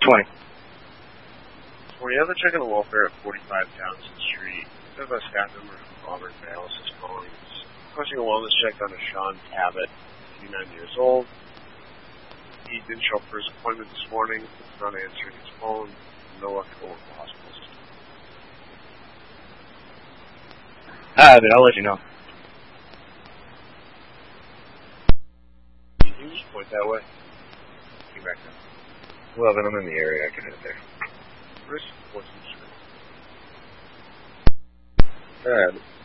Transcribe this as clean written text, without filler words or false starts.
20. 20 other check on the welfare at 45 Townsend Street. There's a staff member from Auburn Dialysis calling. Requesting a wellness check on a Sean Tabbitt, 59 years old. He didn't show up for his appointment this morning. He's not answering his phone. No luck at the local hospital system. Then I'll let you know. Can you just point that way? Get back there. Well, then I'm in the area. I can hit there. Risk 14th Street. Alright.